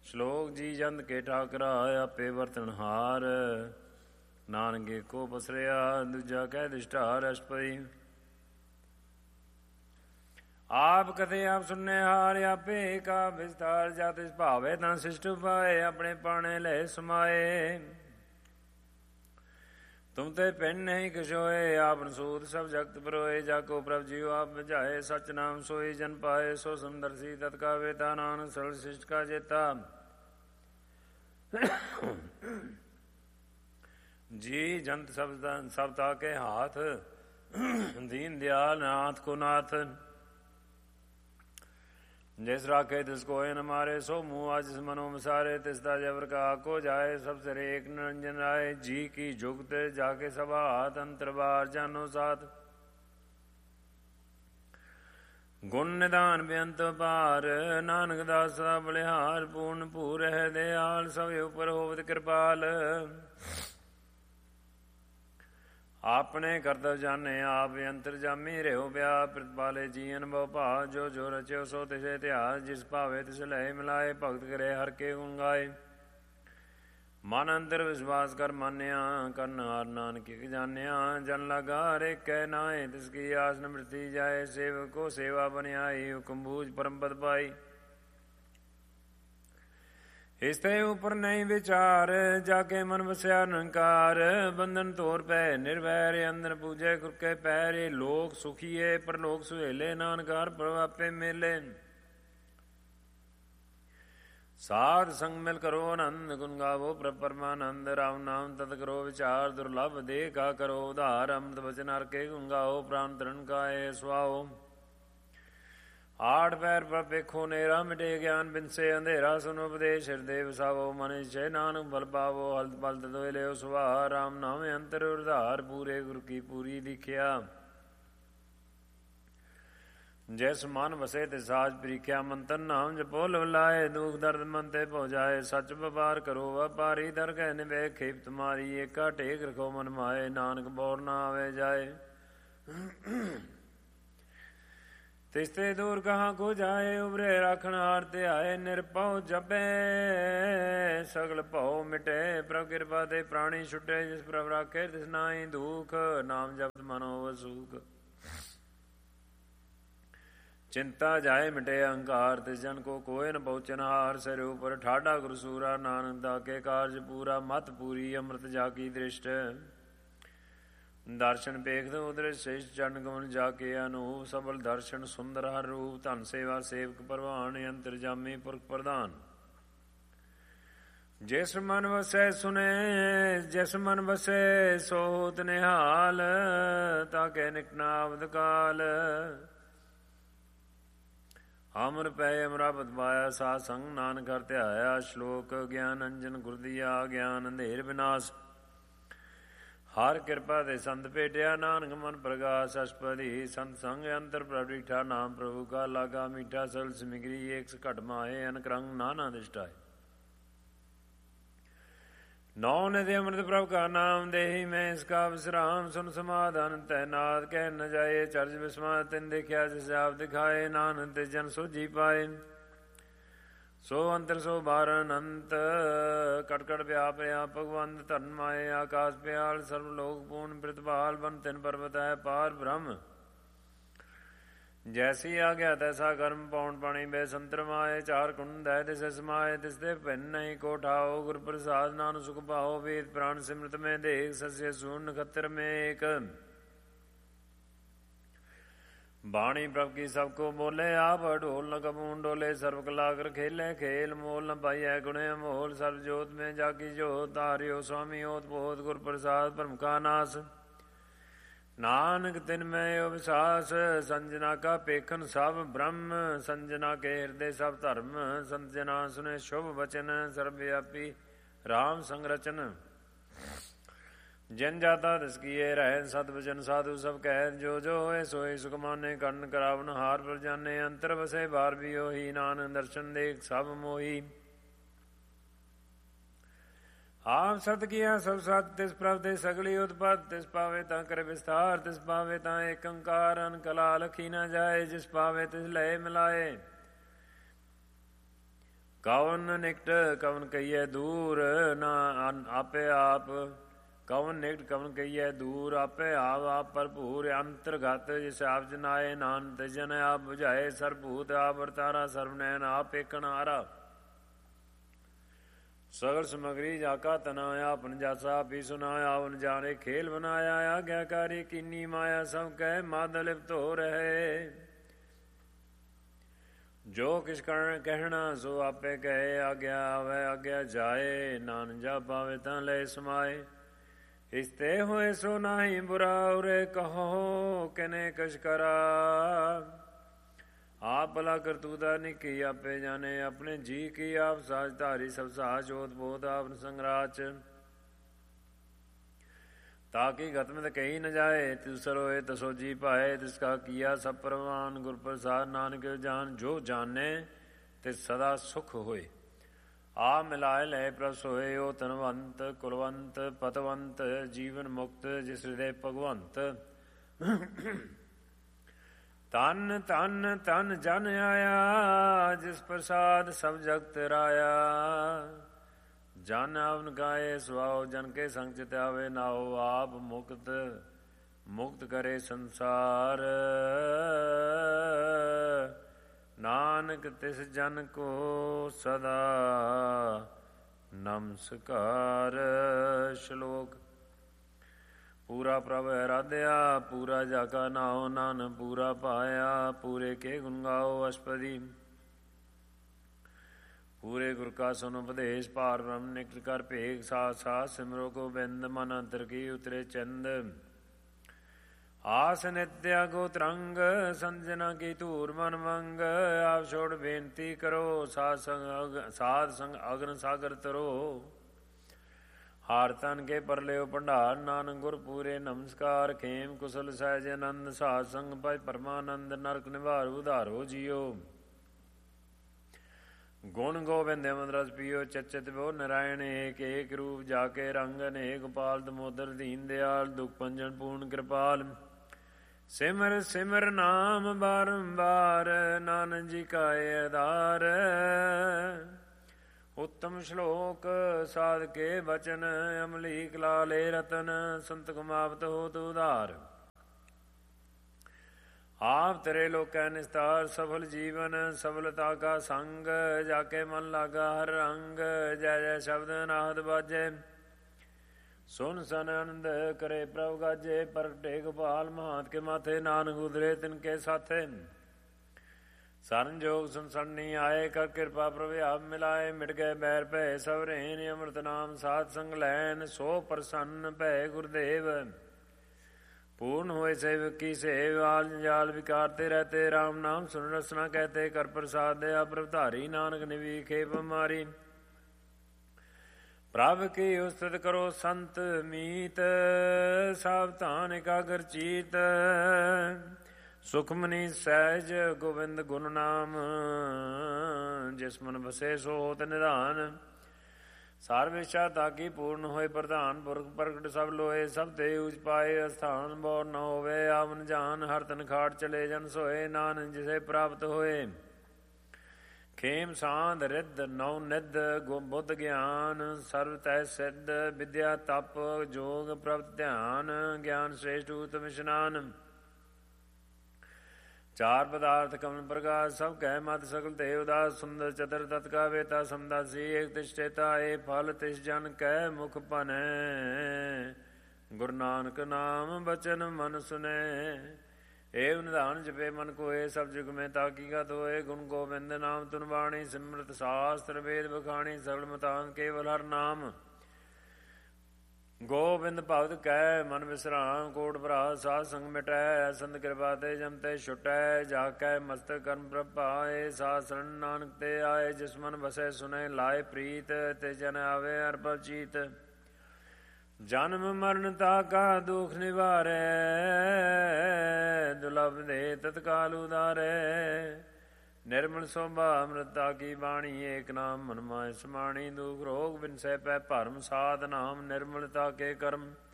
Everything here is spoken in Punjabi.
ਸ਼ਲੋਕ ਜੀ ਜੰਦ ਕੇ ਠਾਕਰਾ ਆਪੇ ਵਰਤਨਹਾਰ, ਨਾਨਕੇ ਕੋ ਪਸਰਿਆ ਦੂਜਾ ਕਹਿ ਦਿਸ਼ਟਾਰ। ਅਸ਼ਟਪਦੀ। ਆਪ ਕਥੇ ਆਪ ਸੁਣਨੇ ਹਾਰ, ਆਪੇ ਕਾ ਵਿਸਤਾਰ। ਜਾ ਤਿਸ ਭਾਵੇ ਤਾਂ ਸਿਸ਼ਟ ਪਾਏ, ਆਪਣੇ ਪਾਣੇ ਲੈ ਸਮਾਏ। ਤੁਮ ਤੇ ਪਿੰਡ ਨਹੀਂ ਕਛੋਏ, ਆਪ ਨਸੂਤ ਸਭ ਜਗਤ ਪਰੋਏ। ਜਾ ਕੋ ਪ੍ਰਭ ਜੀਉ ਆਪ ਬੁਝਾਏ, ਸਚ ਨਾਮ ਸੋਈ ਜਨ ਪਾਏ। ਸੋ ਸੁੰਦਰ ਸੀ ਤਤ ਕਾ ਵੇਤਾ, ਨਾਨਕ ਸਰਲ ਸਿਸ਼ਟ ਕਾ ਜੇਤਾ। ਜੀ ਜੰਤ ਸਭ ਤਾਕੇ ਹਾਥ, ਦੀਨ ਦਿਆਲ ਨਾਥ ਕੋ ਨਾਥ। ਜਿਸ ਰਾਖੇ ਤਿਸ ਕੋਇ ਨ ਮਾਰੇ, ਸੋ ਮੂੰਹ ਜਿਸ ਮਨੋ ਮਸਾਰੇ। ਤਿਸ ਦਾ ਜਬਰ ਕਾ ਕੋ ਜਾਏ, ਸਭ ਸਿਰੇ ਏਕ ਨਿਰੰਜਨ ਰਾਏ। ਜੀ ਕੀ ਜੁਗਤ ਜਾਕੇ ਸਭਾ ਹਾਥ, ਅੰਤਰ ਬਾਰ ਜਾਨੋ ਸਾਥ। ਗੁਣ ਨਿਧਾਨ ਬੇਅੰਤ ਪਾਰ, ਨਾਨਕ ਦਾਸ ਸਦਾ ਬਲਿਹਾਰ। ਪੂਰਨ ਭੂਰ ਹੈ ਦਿਆਲ, ਸਭ ਉਪਰ ਹੋਵਤ ਕਿਰਪਾਲ। ਆਪਣੇ ਕਰਤਵ ਜਾਣੇ ਆਪ, ਅੰਤਰ ਜਾਮੀ ਰਹਿਓ ਬਿਆ। ਪ੍ਰਤਪਾਲੇ ਜੀ ਅਨਭਉ ਭਾ, ਜੋ ਜੋ ਰਚਿਓ ਸੋ ਤਿਸੇ ਇਤਿਹਾਸ। ਜਿਸ ਭਾਵੇ ਤਿਸ ਲੈ ਮਿਲਾਏ, ਭਗਤ ਕਰੇ ਹਰ ਕੇ ਗੁਣ ਗਾਏ। ਮਨ ਅੰਤਰ ਵਿਸ਼ਵਾਸ ਕਰ ਮਾਨਿਆ, ਕਰਨ ਹਾਰ ਨਾਨਕ ਇਕ ਜਾਣਿਆ। ਜਨ ਲਗਾ ਰੇ ਕਹਿ ਨਾਏ, ਤਿਸ ਕੀ ਆਸ ਨ ਮਿਟਤੀ ਜਾਏ। ਸੇਵਕ ਕੋ ਸੇਵਾ ਬਨਿਆਈ, ਹੁਕਮ ਬੂਝ ਪਰਮ ਪਦ ਪਾਈ। ਇਸ ਤੇ ਉਪਰ ਨਹੀਂ ਵਿਚਾਰ, ਜਾਕੇ ਮਨ ਵਸਿਆ ਨਿਰੰਕਾਰ। ਬੰਧਨ ਤੋਰ ਪੈ ਨਿਰਵੈਰ, ਅੰਦਰ ਪੂਜੈ ਗੁਰ ਕੇ ਪੈਰ। ਲੋਕ ਸੁਖੀਏ ਪਰਲੋਕ ਸੁਹੇਲੇ, ਨਾਨਕ ਹਰਿ ਪ੍ਰਭ ਆਪੇ ਮੇਲੇ। ਸਾਧ ਸੰਗ ਮਿਲ ਕਰੋ ਆਨੰਦ, ਗੁਣ ਗਾਵੋ ਪ੍ਰਭ ਪਰਮਾਨੰਦ। ਰਾਮ ਨਾਮ ਤਤ ਕਰੋ ਵਿਚਾਰ, ਦੁਰਲਭ ਦੇਹ ਕਾ ਕਰੋ ਉਧਾਰ। ਅੰਮ੍ਰਿਤ ਬਚਨ ਹਰਿ ਕੇ ਗੁਣ ਗਾਓ, ਪ੍ਰਾਨ ਤਰਨ ਕਾਏ ਸੁਆਓ। ਆਠ ਪੈਰ ਪ੍ਰਭ ਵੇਖੋ ਨੇਰਾ, ਮਿਟੇ ਗਿਆਨ ਬਿਨਸੇ ਅੰਧੇਰਾ। ਸੁਨੋ ਉਪਦੇਸ਼ ਹਿਰਦੇ ਵਸਾਵੋ, ਮਨ ਇਛੈ ਨਾਨਕ ਬਲ ਪਾਵੋ। ਹਲਤ ਪਲਤ ਦੋਇ ਲਿਓ ਸੁਭਾਅ, ਰਾਮ ਨਾਮ ਅੰਤਰ ਉਧਾਰ। ਪੂਰੇ ਗੁਰ ਕੀ ਪੂਰੀ ਦੀਖਿਆ, ਜਿਸ ਮਨ ਵਸੇ ਤੇ ਸਾਜ ਪ੍ਰੀਖਿਆ। ਮੰਤਰ ਨਾਮ ਜਪੋ ਲਵ ਲਾਏ, ਦੁਖ ਦਰਦ ਮਨ ਤੇ ਭੁ ਜਾਏ। ਸੱਚ ਵਪਾਰ ਕਰੋ ਵਪਾਰੀ, ਦਰਗਹਿ ਨਿਵੇਖ ਖੇਪ ਤੁਮਾਰੀ। ਏਕਾ ਟੇਕ ਰਖੋ ਮਨ ਮਾਏ, ਨਾਨਕ ਬੋਰ ਨਾ ਆਵੇ ਜਾਏ। ਤਿਸ ਤੇ ਦੂਰ ਕਹਾਂ ਕੋ ਜਾਏ, ਉਬਰੇ ਰਾਖਣ ਹਾਰ ਧਿਆਏ। ਨਿਰਭਉ ਜਪੇ ਸਗਲ ਭਉ ਮਿਟੇ, ਪ੍ਰਭ ਕਿਰਪਾ ਤੇ ਪ੍ਰਾਣੀ ਛੁਟੇ। ਜਿਸ ਪ੍ਰਭ ਰਾਖੇ ਤਿਸ ਨਾਹੀ ਦੁਖ, ਨਾਮ ਜਪਤ ਮਨ ਹੋਵੈ ਸੂਖ। ਚਿੰਤਾ ਜਾਏ ਮਿਟੇ ਅਹੰਕਾਰ, ਤਿਸ ਜਨ ਕੋ ਕੋਇ ਨ ਪਹੁੰਚਨ ਹਾਰ। ਸਿਰ ਉਪਰ ਠਾਡਾ ਗੁਰ ਸੂਰਾ, ਨਾਨਕ ਦਾਕੇ ਕਾਰਜ ਪੂਰਾ। ਮਤ ਪੂਰੀ ਅੰਮ੍ਰਿਤ ਜਾ ਕੀ ਦ੍ਰਿਸ਼ਟ, ਦਰਸ਼ਨ ਪੇਖਦ ਉਦਰ ਸ਼ਿਸ਼। ਚਰਨ ਗਮਨ ਜਾ ਕੇ ਅਨੂਪ, ਸਬਲ ਦਰਸ਼ਨ ਸੁੰਦਰ ਹਰ ਰੂਪ। ਧਨ ਸੇਵਾ ਸੇਵਕ ਪ੍ਰਵਾਨ, ਅੰਤਰ ਜਾਮੀ ਪੁਰਖ ਪ੍ਰਧਾਨ। ਜਿਸ ਮਨ ਵਸੈ ਸੁਨੇ, ਜਿਸ ਮਨ ਵਸੈ ਸੋ ਹੋਤ ਨਿਹਾਲ। ਤਾਕੇ ਨਿਕਟਨਾ ਅਵਦ ਕਾਲ, ਅਮਰ ਪੈ ਅਮਰਾਪਤ ਪਾਇਆ। ਸਾਧ ਸੰਗ ਨਾਨਕ ਹਰਿ ਧਿਆਇਆ। ਸ਼ਲੋਕ ਗਿਆਨ ਅੰਜਨ ਗੁਰ ਦੀਆ, ਗਿਆਨ ਅੰਧੇਰ ਵਿਨਾਸ਼। ਹਰ ਕਿਰਪਾ ਤੇ ਸੰਤ ਭੇਟਿਆ, ਨਾਨਕ ਮਨ ਪ੍ਰਗਾਸ। ਅਸ਼ਟਪਦੀ। ਸੰਤ ਸੰਗ ਅੰਤਰ ਪ੍ਰਭ ਡੀਠਾ, ਨਾਮ ਪ੍ਰਭੂ ਕਾ ਲਾਗਾ ਮੀਠਾ। ਸਰਲ ਸਮਿਗਰੀ ਏਕ ਘਟ ਮਾਏ, ਅਨਕ ਰੰਗ ਨਾਨਾ ਦਿਸ਼ਟਾਏ। ਨੌ ਨਿਧਿ ਅੰਮ੍ਰਿਤ ਪ੍ਰਭ ਕਾ ਨਾਮ, ਦੇਹੀ ਮੈਂ ਇਸ ਕਾ ਵਿਸਰਾਮ। ਸੁਨ ਸਮਾਧਾਨ ਤੈਨਾਤ, ਕਹਿ ਨ ਜਾਏ ਚਰਜ ਵਿਸਮਾ। ਤਿਨ ਦੇਖਿਆ ਜਿਸ ਆਪ ਦਿਖਾਏ, ਨਾਨਕ ਤੇ ਜਨ ਸੋਝੀ ਪਾਏ। ਸੋ ਅੰਤਰ ਸੋ ਬਾਰ ਅਨੰਤ, ਕਟ ਕਟ ਵਿਆਪ ਰਿਹਾ ਭਗਵੰਤ। ਧਰਨ ਮਾਏ ਆਕਾਸ ਪਿਆਲ, ਸਰਬ ਲੋਕ ਪੂਰਨ ਪ੍ਰਿਤਪਾਲ। ਬਨ ਤਿਨ ਪਰਬਤ ਹੈ ਪਾਰ ਬ੍ਰਹਮ, ਜੈਸੀ ਆਗਿਆ ਤੈਸਾ ਕਰਮ। ਪੌਣ ਪਾਣੀ ਬੈ ਸੰਤਰ ਮਾਏ, ਚਾਰ ਕੁੰਡ ਹੈ ਤਿਸ ਸਮਾਏ। ਤਿਸ ਤੇ ਭਿੰਨ ਨਹੀਂ ਕੋ ਠਾਓ, ਗੁਰ ਪ੍ਰਸਾਦ ਨਾਨਕ ਸੁਖ ਪਾਓ। ਵੇਦ ਪ੍ਰਾਣ ਸਿਮਰਤ ਮੈਂ ਦੇਖ, ਸੱਸੇ ਸੂਨ ਨਖੱਤਰ ਮੈਂ ਏਕ। ਬਾਣੀ ਪ੍ਰਭ ਕੀ ਸਭ ਕੋ ਬੋਲੇ, ਆਪ ਢੋਲ ਨ ਕਬੂਨ ਡੋਲੇ। ਸਰਬ ਕਲਾ ਕਰ ਖੇਲੇ ਖੇਲ, ਮੋਲ ਨ ਪਾਈਐ ਗੁਣੇ ਅਮੋਲ। ਸਰਬ ਜੋਤ ਮੈਂ ਜਾਗੀ ਜੋਤ, ਧਾਰਿਓ ਸੁਆਮੀ ਓਤ ਪੋਤ। ਗੁਰ ਪ੍ਰਸਾਦ ਭਰਮ ਕਾ ਨਾਸ, ਨਾਨਕ ਤਿਨ ਮੈਂ ਅਵਿਸਾਸ। ਸੰਜਨਾ ਕਾ ਪੇਖਨ ਸਭ ਬ੍ਰਹਮ, ਸੰਜਨਾ ਕੇ ਹਿਰਦੇ ਸਭ ਧਰਮ। ਸੰਤ ਜਨਾ ਸੁਨੇ ਸ਼ੁਭ ਬਚਨ, ਸਰਬ ਵਿਆਪੀ ਰਾਮ ਸੰਗ ਰਚਨ। ਜਿਨ ਜਾਤਾ ਤਿਸ ਕੀਏ ਰਹਿ, ਸਤ ਵਚਨ ਸਾਧੂ ਸਭ ਕਹਿ। ਜੋ ਜੋ ਹੋਏ ਸੋਏ ਸੁਖ ਮਾਨੇ, ਕਰਨ ਕਰਾਵਨ ਹਾਰ ਪਰ ਜਾਨੇ। ਅੰਤਰ ਵਸੇ ਬਾਰ ਵੀ ਉਹੀ, ਨਾਨਕ ਦਰਸ਼ਨ ਦੇਖ ਸਭ ਮੋਹੀ। ਆਪ ਸਤ ਕੀਆ ਸਭ ਸਤ, ਤਿਸ ਪ੍ਰਭ ਤੇ ਸਗਲੀ ਉਤਪਤ। ਤਿਸ ਪਾਵੇ ਤਾਂ ਕਰੇ ਵਿਸਥਾਰ, ਤਿਸ ਪਾਵੇ ਤਾਂ ਏਕ ਓੰਕਾਰ। ਅਨ ਕਲਾ ਲਖੀ ਨਾ ਜਾਏ, ਜਿਸ ਪਾਵੇ ਤਿਸ ਲਏ ਮਿਲਾਏ। ਕਵਨ ਨਿਕਟ ਕਵਨ ਕਹੀਏ ਦੂਰ ਨਾ ਆਪੇ ਆਪ। ਕਵਨ ਨਿਕਟ ਕਵਨ ਕਹੀਏ ਦੂਰ ਆਪੇ ਆਪ। ਆਪ ਭਰਪੂਰ ਅੰਤਰਗਤ ਜਿਸ ਆਪ ਜਨਾਏ ਨਾਨਕ ਜਨ ਆਪ ਬੁਝਾਏ। ਸਰਭੂਤ ਆਪ ਵਰਤਾਰਾ ਸਰਵਨੈਨ ਆਪ ਏਕਣ ਹਾਰਾ। ਸਗਲ ਸਮਗਰੀ ਜਾਕਾ ਤਨਾਇਆ ਆਪਨ ਜਾਸਾ ਆਪੀ ਸੁਨਾਇਆ। ਆਵਨ ਜਾਣੇ ਖੇਲ ਬਨਾਇਆ ਆਗਿਆਕਾਰੀ ਕੀਨੀ ਮਾਇਆ। ਸਭ ਕਹਿ ਮਦ ਲਿਪਤ ਹੋ ਰਹੇ। ਜੋ ਕਿਛ ਕਹਿਣਾ ਸੋ ਆਪੇ ਕਹੇ। ਆਗਿਆ ਆਵੇ ਆਗਿਆ ਜਾਏ ਨਾਨਕ ਜਾ ਪਾਵੇ ਤਾਂ ਲੈ ਸਮਾਏ। ਇਸਤੇ ਹੋਏ ਸੋ ਨਾਹੀ ਬੁਰਾ ਉਰੇ ਕਹੋ ਕਿਨੇ ਕਛ ਕਰਾ। ਆਪ ਭਲਾ ਕਰਤੂਤਾ ਨਿੱਕੀ ਆਪੇ ਜਾਣੇ। ਆਪਣੇ ਜੀ ਕੀ ਆਪ ਸਾਜ ਧਾਰੀ ਸਭ ਸਾਜ ਜੋਤ ਬੋਧ ਆਪ ਸੰਗਰਾਚ। ਤਾਕਿ ਗਤਮਿਤ ਕਹੀ ਨ ਜਾਏ। ਤਿਸਰ ਹੋਏ ਤਸੋ ਜੀ ਪਾਏ। ਤਿਸਕਾ ਕੀਆ ਸਭ ਪ੍ਰਵਾਨ ਗੁਰ ਪ੍ਰਸਾਦ। ਨਾਨਕ ਜਾਨ ਜੋ ਜਾਣੇ ਤਿਸ ਸਦਾ ਸੁਖ ਹੋਏ। ਆ ਮਿਲਾਏ ਲੈ ਪ੍ਰਭ ਸੋਏ। ਓ ਧਨਵੰਤ ਕੁਲਵੰਤ ਪਤਵੰਤ ਜੀਵਨ ਮੁਕਤ ਜਿਸ ਹਿਰਦੇ ਭਗਵੰਤ। ਤਨ ਤਨ ਤਨ ਜਨ ਆਇਆ ਜਿਸ ਪ੍ਰਸਾਦ ਸਭ ਜਗਤ ਰਾਇਆ। ਜਨ ਆਵਨ ਗਾਏ ਸੁਆਓ ਜਨ ਕੇ ਸੰਗ ਚਿਤ ਆਵੇ ਨਾਓ। ਆਪ ਮੁਕਤ ਮੁਕਤ ਕਰੇ ਸੰਸਾਰ। ਨਾਨਕ ਤਿਸ ਜਨ ਕੋ ਸਦਾ ਨਮਸਕਾਰ। ਸ਼ਲੋਕ। ਪੂਰਾ ਪ੍ਰਭ ਅਰਾਧਿਆ ਪੂਰਾ ਜਾਕਾ ਨਾਉ। ਨਾਨਕ ਪੂਰਾ ਪਾਇਆ ਪੂਰੇ ਕੇ ਗੁਣ ਗਾਓ ਅਸ਼ਪਦੀ। ਪੂਰੇ ਗੁਰ ਕਾ ਸੁਨ ਉਪਦੇਸ਼ ਭਾਰ ਬ੍ਰਹਮ ਨਿਕਟ ਕਰ ਭੇਗ। ਸਾਥ ਸਾਥ ਸਿਮਰੋ ਗੋਬਿੰਦ ਮਨ ਅੰਤਰ ਕੀ ਉਤਰੇ ਚੰਦ। ਆਸ ਨਿਤਿਆ ਗੋ ਤਰੰਗ ਸੰਜਨਾ ਕੀ ਧੂਰ ਮਨ ਮੰਗ। ਆਪ ਛੋੜ ਬੇਨਤੀ ਕਰੋ ਸਾਧ ਸੰਗ ਅਗਨ ਸਾਗਰ ਤਰੋ। ਹਾਰ ਤਨ ਕੇ ਪਰਲਿਓ ਭੰਡਾਰ ਨਾਨਕ ਗੁਰ ਪੂਰੇ ਨਮਸਕਾਰ। ਖੇਮ ਕੁਸਲ ਸਹਿਜ ਆਨੰਦ ਸਾਧ ਸੰਗ ਭਜ ਪਰਮਾਨੰਦ। ਨਰਕ ਨਿਵਾਰ ਉਧਾਰੋ ਜੀਓ। ਗੁਣ ਗੋਬਿੰਦ ਅਮਰ ਰਸ ਪੀਓ। ਚਚਿਤ ਬੋ ਨਾਰਾਇਣ ਏਕ ਏਕ ਰੂਪ ਜਾ ਕੇ ਰੰਗ। ਅਨੇਕ ਗੋਪਾਲ ਦਮੋਦਰ ਦੀਨ ਦਿਆਲ ਦੁਖ ਭੰਜਨ ਪੂਰਨ ਕਿਰਪਾਲ। ਸਿਮਰ ਸਿਮਰ ਨਾਮ ਬਾਰੰਬਾਰ ਨਾਨਕ ਜੀ ਕਾ ਆਧਾਰ। ਉੱਤਮ ਸ਼ਲੋਕ ਸਾਧ ਕੇ ਬਚਨ ਅਮਲੀਕ ਲਾਲੇ ਰਤਨ। ਸੰਤ ਕਮਾਵਤ ਹੋਤ ਉਧਾਰ। ਆਪ ਤੇਰੇ ਲੋਕੈ ਨਿਸਤਾਰ ਸਫਲ ਜੀਵਨ ਸਫਲਤਾ ਕਾ ਸੰਗ। ਜਾਕੇ ਮਨ ਲਾਗਾ ਹਰ ਰੰਗ। ਜੈ ਜੈ ਸ਼ਬਦ ਨਾਦ ਬਾਜੇ ਸੁਨ ਸਨ ਆਨੰਦ ਕਰੇ ਪ੍ਰਭ ਗਾਜੇ। ਪ੍ਰਗਟੇ ਗੋਪਾਲ ਮਹਾਤ ਕੇ ਮਾਥੇ ਨਾਨਕ ਉਦਰੇ ਤਿਨ ਕੇ ਸਾਥੇ। ਸਰਨ ਜੋਗ ਸੰਸਰਨੀ ਆਏ ਕਰ ਕਿਰਪਾ ਪ੍ਰਭ ਆਪ ਮਿਲਾਏ। ਮਿਟ ਗਏ ਬੈਰ ਭੈ ਸਭ ਰੇਨ ਅੰਮ੍ਰਿਤ ਨਾਮ ਸਾਧ ਸੰਗ ਲੈਨ। ਸੋ ਪ੍ਰਸੰਨ ਭੈ ਗੁਰਦੇਵ पूर्ण हुए सेवक की सेव। आल जाल विकारते रहते राम नाम सुन रसना कहते। कर प्रसाद दया प्रभधारी नानक निवी खेप मारी। प्रभ की उस्तत करो संत मीत। सावधान एकाग्र चीत। सुखमनी सहज गोविंद गुण नाम। जिस मन बसे सो होत निधान। ਸਾਰ ਵਿਸ਼ਾ ਤਾਕੀ ਪੂਰਨ ਹੋਏ ਪ੍ਰਧਾਨ ਪੁਰਖ ਪ੍ਰਗਟ ਸਭ ਲੋਏ। ਸਭ ਤੇ ਉਚ ਪਾਏ ਅਸਥਾਨ ਬੋਰ ਨ ਹੋਵੇ। ਆਵਨ ਜਾਨ ਹਰ ਤਨ ਖਾਟ ਚਲੇ ਜਨ ਸੋਏ। ਨਾਨਕ ਜਿਸੇ ਪ੍ਰਾਪਤ ਹੋਏ ਖੇਮ ਸਾਂਧ ਰਿੱਧ ਨੌ ਨਿਧ ਬੁੱਧ ਗਿਆਨ। ਸਰਵ ਤੈ ਸਿੱਧ ਵਿਦਿਆ ਤਪ ਜੋਗ ਪ੍ਰਭ ਧਿਆਨ। ਗਿਆਨ ਸ੍ਰੇਸ਼ਟ ਉਤਮ ਇਸ਼ਨਾਨ। ਚਾਰ ਪਦਾਰਥ ਕਮਲ ਪ੍ਰਕਾਸ਼ ਸਭ ਕਹਿ ਮਤ ਸਕਲ ਤੇ ਉਦਾਸ। ਸੁੰਦਰ ਚਤਰ ਤਤ ਕਾ ਵੇਤਾ ਸਮਦਾਸੀ। ਏਕ ਤਿਸ਼ਟੇਤਾ ਏ ਫਲ ਤਿਸ ਜਨ ਕਹਿ ਮੁਖ ਭਨੈ। ਗੁਰੂ ਨਾਨਕ ਨਾਮ ਬਚਨ ਮਨ ਸੁਨੇ। ਏਵ ਨਿਧਾਨ ਜਪੇ ਮਨ ਕੋਏ ਸਭ ਜੁਗ ਮੈਂ ਤਾਕੀ ਗਤ ਹੋਏ। ਗੁਣ ਗੋਬਿੰਦ ਨਾਮ ਤੁਨ ਬਾਣੀ ਸਿਮਰਤ ਸਾਸਤਰ ਵੇਦ ਬਖਾਣੀ। ਸਰਲ ਮਤਾਨ ਕੇਵਲ ਹਰ ਨਾਮ। ਗੋਬਿੰਦ ਭਗਤ ਕਹਿ ਮਨ ਵਿਸਰਾਮ। ਕੋਟ ਭਰਾ ਸਾਧ ਸੰਗ ਮਿਟੈ। ਸੰਤ ਕਿਰਪਾ ਤੇ ਜਮ ਤੇ ਛੁਟੈ। ਜਾ ਕੈ ਮਸਤਕ ਕਰਮ ਪ੍ਰਭ ਪਾਏ। ਸਾਧ ਸਰਣ ਨਾਨਕ ਤੇ ਆਏ। ਜਿਸ ਮਨ ਵਸੈ ਸੁਨੇ ਲਾਏ ਪ੍ਰੀਤ। ਤੇ ਜਨ ਆਵੇ ਹਰ ਪਲ ਚੀਤ। ਜਨਮ ਮਰਨ ਤਾ ਕਾ ਦੁਖ ਨਿਵਾਰੈ। ਦੁਲਭ ਦੇ ਤਤਕਾਲ ਉਦਾਰੈ। ਨਿਰਮਲ ਸੋਭਾ ਅੰਮ੍ਰਿਤਾ ਕੀ ਬਾਣੀ। ਏਕ ਨਾਮ ਮਨ ਮਾਇ ਸਮਾਣੀ। ਦੁਖ ਰੋਗ ਬਿਨ ਸਹਿ ਪੈ ਭਰਮ। ਸਾਧ ਨਾਮ ਨਿਰਮਲਤਾ ਕੇ ਕਰਮ।